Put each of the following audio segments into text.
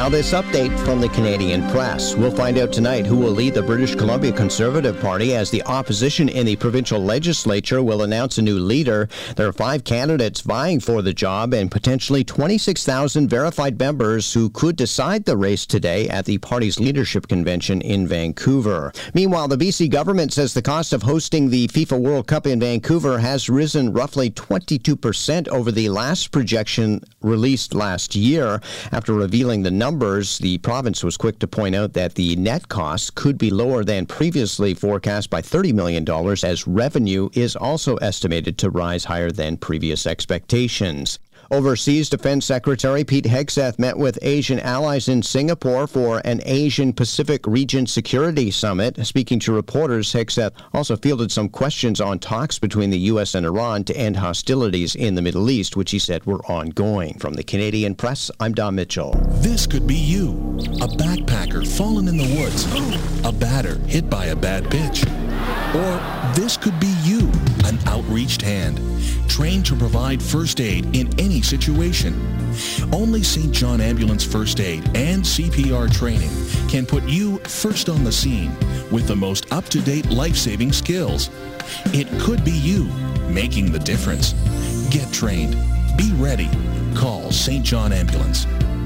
Now this update from the Canadian Press. We'll find out tonight who will lead the British Columbia Conservative Party as the opposition in the provincial legislature will announce a new leader. There are 5 candidates vying for the job and potentially 26,000 verified members who could decide the race today at the party's leadership convention in Vancouver. Meanwhile, the BC government says the cost of hosting the FIFA World Cup in Vancouver has risen roughly 22% over the last projection released last year. After revealing the numbers, the province was quick to point out that the net cost could be lower than previously forecast by $30 million, as revenue is also estimated to rise higher than previous expectations. Overseas, Defense Secretary Pete Hegseth met with Asian allies in Singapore for an Asian-Pacific Region Security Summit. Speaking to reporters, Hegseth also fielded some questions on talks between the U.S. and Iran to end hostilities in the Middle East, which he said were ongoing. From the Canadian Press, I'm Don Mitchell. This could be you. A backpacker fallen in the woods. A batter hit by a bad pitch. Or this could be you, an outreached hand, trained to provide first aid in any situation. Only St. John Ambulance First Aid and CPR training can put you first on the scene with the most up-to-date life-saving skills. It could be you making the difference. Get trained. Be ready. Call St. John Ambulance.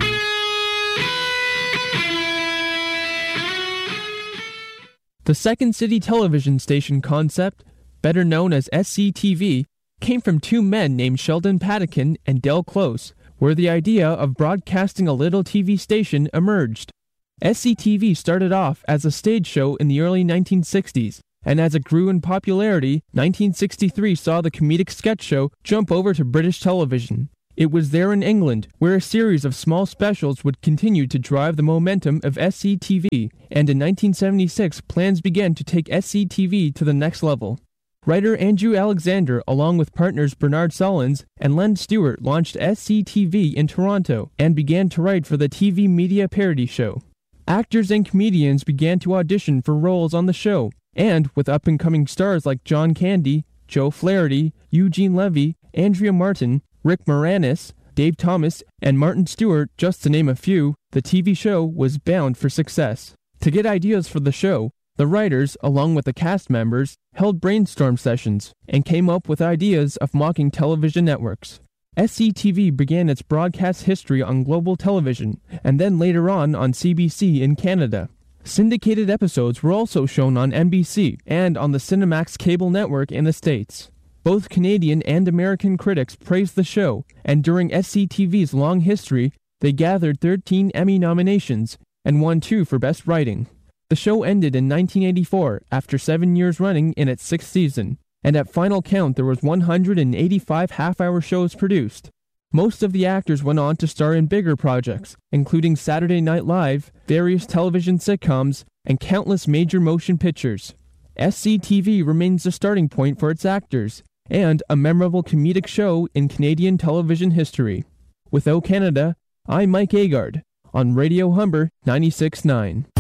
The Second City television station concept, better known as SCTV, came from 2 men named Sheldon Patikin and Del Close, where the idea of broadcasting a little TV station emerged. SCTV started off as a stage show in the early 1960s, and as it grew in popularity, 1963 saw the comedic sketch show jump over to British television. It was there in England, where a series of small specials would continue to drive the momentum of SCTV, and in 1976 plans began to take SCTV to the next level. Writer Andrew Alexander, along with partners Bernard Sullins and Len Stewart, launched SCTV in Toronto and began to write for the TV media parody show. Actors and comedians began to audition for roles on the show, and with up-and-coming stars like John Candy, Joe Flaherty, Eugene Levy, Andrea Martin, Rick Moranis, Dave Thomas, and Martin Stewart, just to name a few, the TV show was bound for success. To get ideas for the show, the writers, along with the cast members, held brainstorm sessions and came up with ideas of mocking television networks. SCTV began its broadcast history on Global Television and then later on CBC in Canada. Syndicated episodes were also shown on NBC and on the Cinemax cable network in the States. Both Canadian and American critics praised the show, and during SCTV's long history, they gathered 13 Emmy nominations and won 2 for Best Writing. The show ended in 1984 after 7 years running in its 6th season, and at final count there was 185 half-hour shows produced. Most of the actors went on to star in bigger projects, including Saturday Night Live, various television sitcoms, and countless major motion pictures. SCTV remains the starting point for its actors, and a memorable comedic show in Canadian television history. With O Canada, I'm Mike Agard, on Radio Humber 96.9.